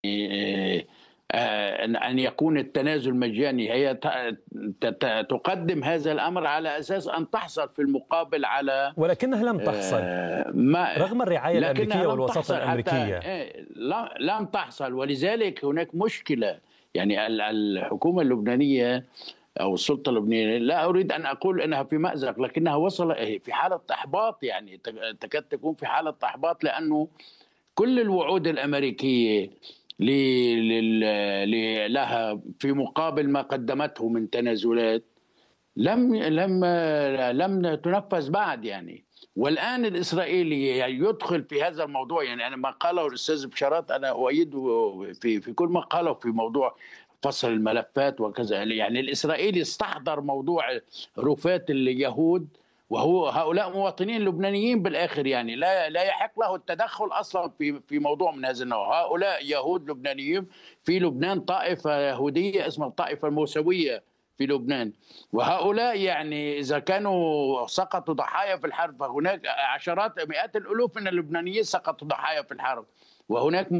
أن يكون التنازل مجاني، هي تقدم هذا الأمر على أساس أن تحصل في المقابل على ولكنها لم تحصل ما، رغم الرعاية لكنها الأمريكية لم والوساطة تحصل حتى الأمريكية. لم تحصل، ولذلك هناك مشكلة. يعني الحكومة اللبنانية أو السلطة اللبنانية، لا أريد أن أقول أنها في مأزق، لكنها وصل في حالة إحباط، يعني تكاد تكون في حالة إحباط، لأنه كل الوعود الأمريكية لها في مقابل ما قدمته من تنازلات لم تنفذ بعد يعني. والآن الإسرائيلي يدخل في هذا الموضوع. يعني أنا ما قاله الأستاذ بشارات أنا أؤيده في كل ما قاله في موضوع فصل الملفات وكذا. يعني الإسرائيلي استحضر موضوع رفات اليهود، وهو هؤلاء مواطنين لبنانيين بالاخر، يعني لا يحق له التدخل اصلا في موضوع من هذا النوع. هؤلاء يهود لبنانيين في لبنان، طائفه يهوديه اسمها الطائفه الموسويه في لبنان، وهؤلاء يعني اذا كانوا سقطوا ضحايا في الحرب، فهناك عشرات مئات الالوف من اللبنانيين سقطوا ضحايا في الحرب. وهناك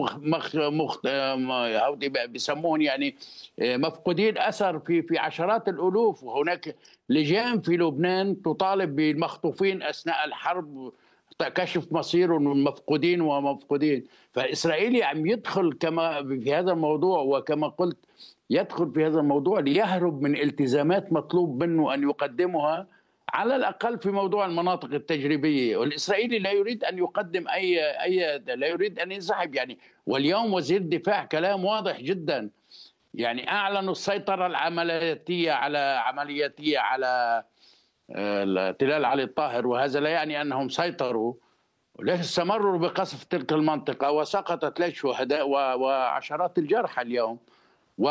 بيسموهم يعني مفقودين اثر في عشرات الالوف. وهناك لجان في لبنان تطالب بالمخطوفين اثناء الحرب، كشف مصيرهم المفقودين ومفقودين. فالاسرائيلي عم يدخل كما في هذا الموضوع، وكما قلت يدخل في هذا الموضوع ليهرب من التزامات مطلوب منه ان يقدمها، على الاقل في موضوع المناطق التجريبيه. والاسرائيلي لا يريد ان يقدم لا يريد ان ينسحب يعني. واليوم وزير الدفاع كلام واضح جدا، يعني اعلنوا السيطره العملياتيه على تلال علي الطاهر، وهذا لا يعني انهم سيطروا، ولكن استمروا بقصف تلك المنطقه، وسقطت 3 شهداء وعشرات الجرحى اليوم. و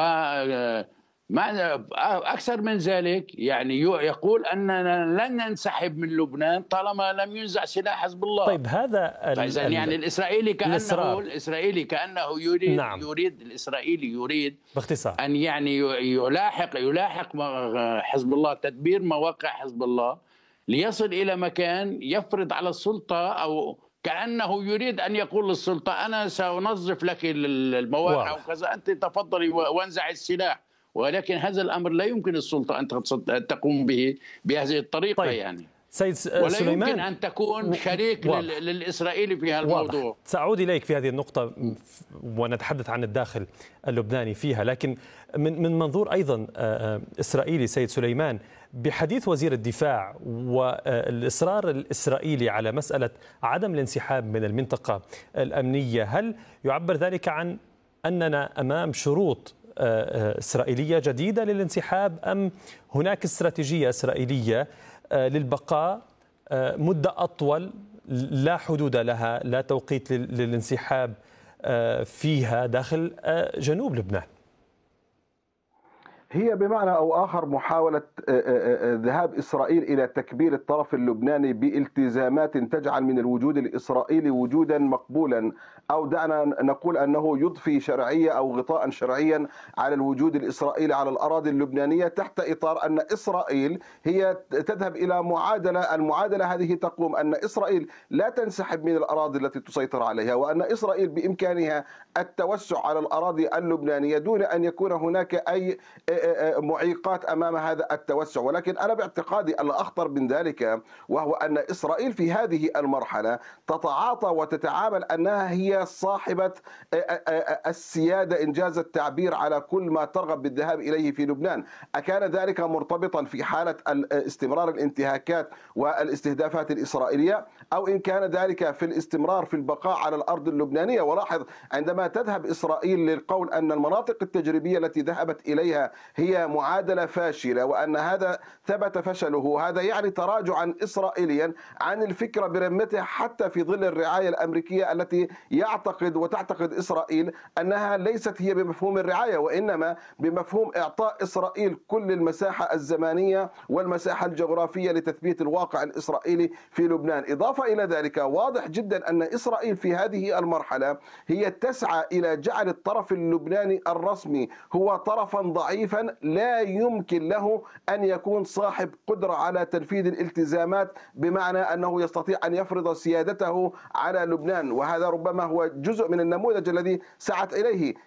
أكثر من ذلك، يعني يقول أننا لن ننسحب من لبنان طالما لم ينزع سلاح حزب الله. طيب هذا فإذا يعني الإسرائيلي كأنه نعم يريد باختصار أن يعني يلاحق حزب الله، تدبير مواقع حزب الله ليصل إلى مكان يفرض على السلطة، أو كأنه يريد أن يقول للسلطة أنا سأنظف لك المواقع واضح. وكذا، أنت تفضلي وانزع السلاح. ولكن هذا الأمر لا يمكن السلطة أن تقوم به بهذه الطريقة طيب يعني. سيد ولا سليمان، يمكن أن تكون شريك للإسرائيلي في هذا الموضوع. واضح. سأعود إليك في هذه النقطة ونتحدث عن الداخل اللبناني فيها، لكن من منظور أيضا إسرائيلي سيد سليمان، بحديث وزير الدفاع والإصرار الإسرائيلي على مسألة عدم الانسحاب من المنطقة الأمنية، هل يعبر ذلك عن أننا أمام شروط إسرائيلية جديدة للانسحاب، أم هناك استراتيجية إسرائيلية للبقاء مدة أطول لا حدود لها، لا توقيت للانسحاب فيها داخل جنوب لبنان؟ هي بمعنى أو آخر محاولة ذهاب إسرائيل إلى تكبير الطرف اللبناني بالتزامات تجعل من الوجود الإسرائيلي وجودا مقبولا، أو دعنا نقول أنه يضفي شرعية أو غطاء شرعيا على الوجود الإسرائيلي على الأراضي اللبنانية، تحت إطار أن إسرائيل هي تذهب إلى معادلة. المعادلة هذه تقوم أن إسرائيل لا تنسحب من الأراضي التي تسيطر عليها، وأن إسرائيل بإمكانها التوسع على الأراضي اللبنانية دون أن يكون هناك أي معيقات أمام هذا التوسع. ولكن أنا باعتقادي الأخطر من ذلك وهو أن إسرائيل في هذه المرحلة تتعاطى وتتعامل أنها هي صاحبة السيادة إنجاز التعبير على كل ما ترغب بالذهاب إليه في لبنان. أكان ذلك مرتبطا في حالة استمرار الانتهاكات والاستهدافات الإسرائيلية، أو إن كان ذلك في الاستمرار في البقاء على الأرض اللبنانية؟ ولاحظ عندما تذهب إسرائيل للقول أن المناطق التجريبية التي ذهبت إليها هي معادلة فاشلة وأن هذا ثبت فشله، هذا يعني تراجعا إسرائيليا عن الفكرة برمتها، حتى في ظل الرعاية الأمريكية التي تعتقد إسرائيل أنها ليست هي بمفهوم الرعاية، وإنما بمفهوم إعطاء إسرائيل كل المساحة الزمانية والمساحة الجغرافية لتثبيت الواقع الإسرائيلي في لبنان. إضافة إلى ذلك، واضح جدا أن إسرائيل في هذه المرحلة هي تسعى إلى جعل الطرف اللبناني الرسمي هو طرفا ضعيفا لا يمكن له أن يكون صاحب قدرة على تنفيذ الالتزامات، بمعنى أنه يستطيع أن يفرض سيادته على لبنان. وهذا ربما هو جزء من النموذج الذي سعت إليه